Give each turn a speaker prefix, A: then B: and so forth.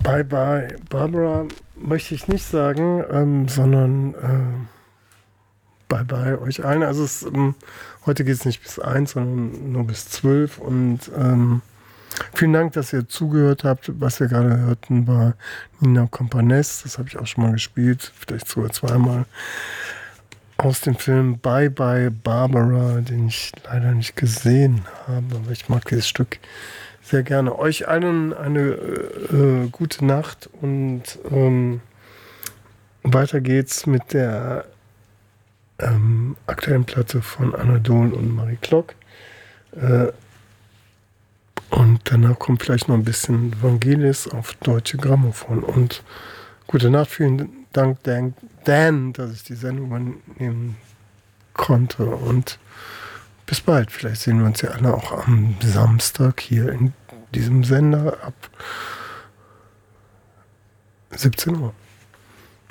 A: Bye bye Barbara möchte ich nicht sagen, sondern bye bye euch allen. Also heute geht es nicht bis 1, sondern nur bis 12 und vielen Dank, dass ihr zugehört habt. Was wir gerade hörten, war Nina Kompaness. Das habe ich auch schon mal gespielt, vielleicht sogar zweimal. Aus dem Film Bye Bye Barbara, den ich leider nicht gesehen habe, aber ich mag dieses Stück sehr gerne. Euch allen eine gute Nacht und weiter geht's mit der aktuellen Platte von Anadol und Marie Klock. Und danach kommt vielleicht noch ein bisschen Vangelis auf Deutsche Grammophon. Und gute Nacht, vielen Dank, Dan, dass ich die Sendung übernehmen konnte. Und bis bald. Vielleicht sehen wir uns ja alle auch am Samstag hier in diesem Sender ab 17 Uhr.